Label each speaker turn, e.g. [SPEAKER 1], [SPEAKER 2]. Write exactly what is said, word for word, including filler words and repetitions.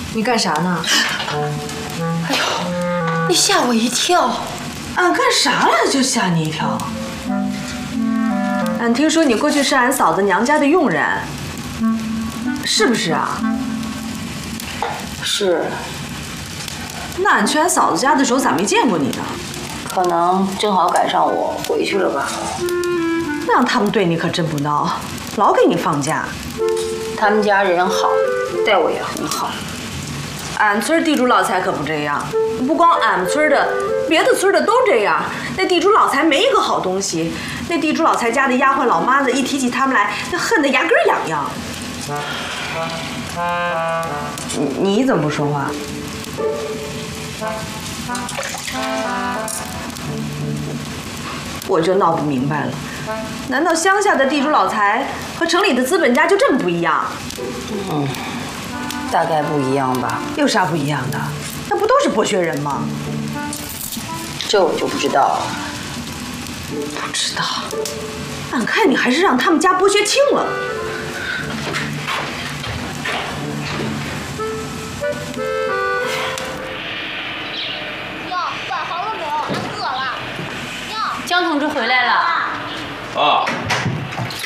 [SPEAKER 1] 你干啥呢？
[SPEAKER 2] 哎呦，你吓我一跳！
[SPEAKER 1] 俺干啥了就吓你一跳？俺听说你过去是俺嫂子娘家的佣人，是不是啊？
[SPEAKER 2] 是。
[SPEAKER 1] 那俺去俺嫂子家的时候咋没见过你呢？
[SPEAKER 2] 可能正好赶上我回去了吧。
[SPEAKER 1] 那样他们对你可真不孬，老给你放假。
[SPEAKER 2] 他们家人好，待我也很好。
[SPEAKER 1] 俺村地主老财可不这样，不光俺们村的，别的村的都这样。那地主老财没一个好东西，那地主老财家的丫鬟老妈子一提起他们来，那恨得牙根痒痒。你你怎么不说话？我就闹不明白了，难道乡下的地主老财和城里的资本家就这么不一样？
[SPEAKER 2] 嗯，大概不一样吧。
[SPEAKER 1] 有啥不一样的？那不都是剥削人吗？
[SPEAKER 2] 这我就不知道了。
[SPEAKER 1] 不知道，俺看你还是让他们家剥削轻了。
[SPEAKER 3] 哟，饭好了没有？俺饿了。哟，
[SPEAKER 4] 江同志回来了。
[SPEAKER 5] 啊。